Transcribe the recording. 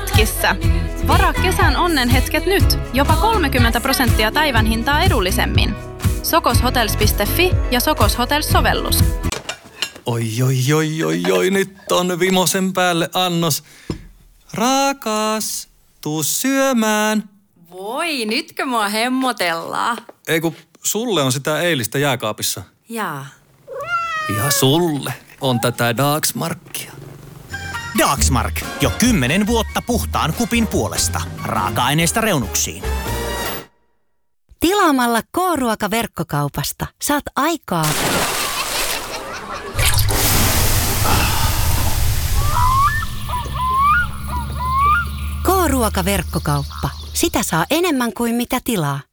hetkissä. Varaa kesän onnenhetket nyt. Jopa 30% päivän hintaa edullisemmin. Sokoshotels.fi ja Sokos Hotels-sovellus. Oi, nyt on vimosen päälle annos. Rakas, tuu syömään. Voi, nytkö mua hemmotellaan? Ei kun sulle on sitä eilistä jääkaapissa. Jaa. Ja sulle on tätä Dagsmarkia. Dagsmark. Jo 10 vuotta puhtaan kupin puolesta. Raaka-aineista reunuksiin. Tilaamalla K-ruoka-verkkokaupasta saat aikaa. K-ruoka-verkkokauppa. Sitä saa enemmän kuin mitä tilaa.